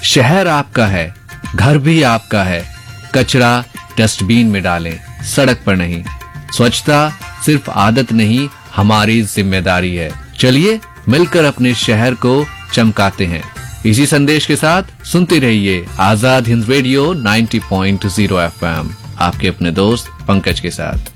शहर आपका है, घर भी आपका है। कचरा डस्टबिन में डालें, सड़क पर नहीं। स्वच्छता सिर्फ आदत नहीं, हमारी जिम्मेदारी है। चलिए मिलकर अपने शहर को चमकाते हैं। इसी संदेश के साथ सुनते रहिए आजाद हिंद रेडियो 90.0 FM, आपके अपने दोस्त पंकज के साथ।